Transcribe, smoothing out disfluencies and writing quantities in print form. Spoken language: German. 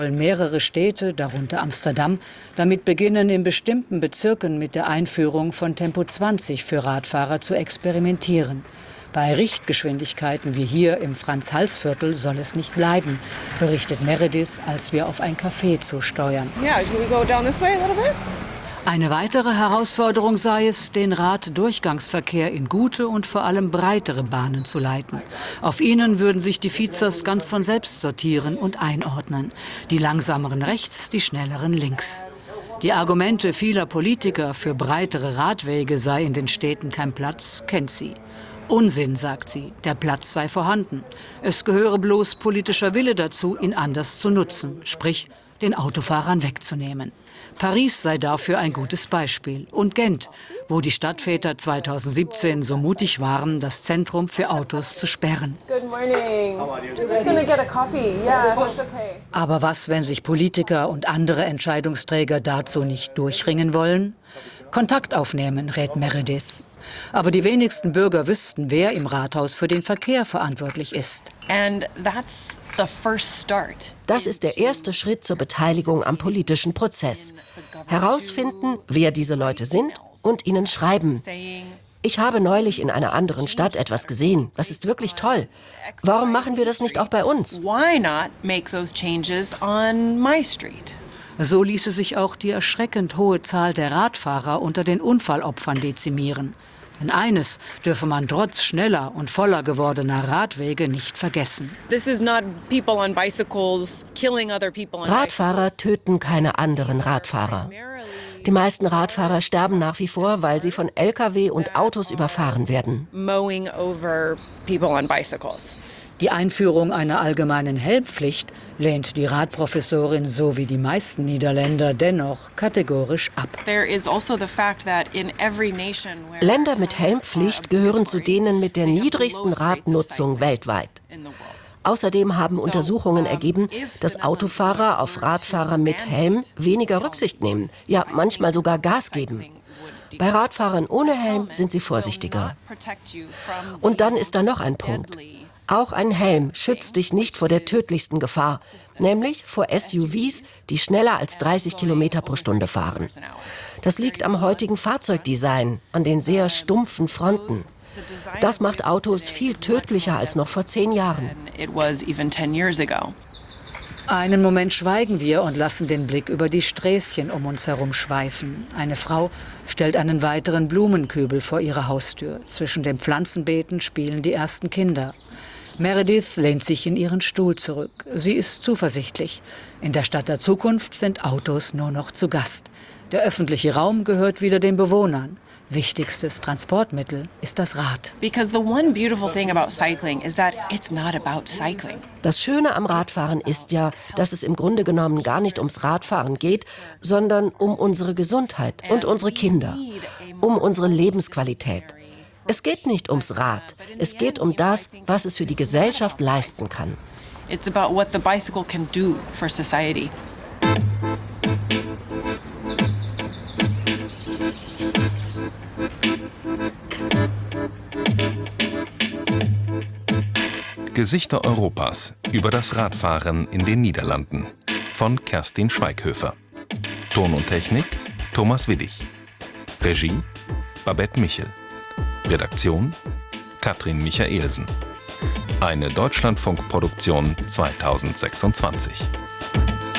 Mehrere Städte, darunter Amsterdam, damit beginnen, in bestimmten Bezirken mit der Einführung von Tempo 20 für Radfahrer zu experimentieren. Bei Richtgeschwindigkeiten wie hier im Franz-Hals-Viertel soll es nicht bleiben, berichtet Meredith, als wir auf ein Café zusteuern. Eine weitere Herausforderung sei es, den Raddurchgangsverkehr in gute und vor allem breitere Bahnen zu leiten. Auf ihnen würden sich die Features ganz von selbst sortieren und einordnen. Die langsameren rechts, die schnelleren links. Die Argumente vieler Politiker für breitere Radwege sei in den Städten kein Platz, kennt sie. Unsinn, sagt sie, der Platz sei vorhanden. Es gehöre bloß politischer Wille dazu, ihn anders zu nutzen, sprich den Autofahrern wegzunehmen. Paris sei dafür ein gutes Beispiel. Und Gent, wo die Stadtväter 2017 so mutig waren, das Zentrum für Autos zu sperren. Aber was, wenn sich Politiker und andere Entscheidungsträger dazu nicht durchringen wollen? Kontakt aufnehmen, rät Meredith. Aber die wenigsten Bürger wüssten, wer im Rathaus für den Verkehr verantwortlich ist. Das ist der erste Schritt zur Beteiligung am politischen Prozess. Herausfinden, wer diese Leute sind und ihnen schreiben. Ich habe neulich in einer anderen Stadt etwas gesehen. Das ist wirklich toll. Warum machen wir das nicht auch bei uns? So ließe sich auch die erschreckend hohe Zahl der Radfahrer unter den Unfallopfern dezimieren. Denn eines dürfe man trotz schneller und voller gewordener Radwege nicht vergessen. Radfahrer töten keine anderen Radfahrer. Die meisten Radfahrer sterben nach wie vor, weil sie von Lkw und Autos überfahren werden. Die Einführung einer allgemeinen Helmpflicht lehnt die Radprofessorin so wie die meisten Niederländer dennoch kategorisch ab. Länder mit Helmpflicht gehören zu denen mit der niedrigsten Radnutzung weltweit. Außerdem haben Untersuchungen ergeben, dass Autofahrer auf Radfahrer mit Helm weniger Rücksicht nehmen, ja manchmal sogar Gas geben. Bei Radfahrern ohne Helm sind sie vorsichtiger. Und dann ist da noch ein Punkt. Auch ein Helm schützt dich nicht vor der tödlichsten Gefahr, nämlich vor SUVs, die schneller als 30 Kilometer pro Stunde fahren. Das liegt am heutigen Fahrzeugdesign, an den sehr stumpfen Fronten. Das macht Autos viel tödlicher als noch vor 10 Jahren. Einen Moment schweigen wir und lassen den Blick über die Sträßchen um uns herum schweifen. Eine Frau stellt einen weiteren Blumenkübel vor ihre Haustür. Zwischen den Pflanzenbeeten spielen die ersten Kinder. Meredith lehnt sich in ihren Stuhl zurück. Sie ist zuversichtlich. In der Stadt der Zukunft sind Autos nur noch zu Gast. Der öffentliche Raum gehört wieder den Bewohnern. Wichtigstes Transportmittel ist das Rad. Das Schöne am Radfahren ist ja, dass es im Grunde genommen gar nicht ums Radfahren geht, sondern um unsere Gesundheit und unsere Kinder, um unsere Lebensqualität. Es geht nicht ums Rad, es geht um das, was es für die Gesellschaft leisten kann. It's about what the bicycle can do for society. Gesichter Europas über das Radfahren in den Niederlanden von Kerstin Schweighöfer. Ton und Technik Thomas Willig. Regie Babette Michel. Redaktion Katrin Michaelsen. Eine Deutschlandfunk-Produktion 2026.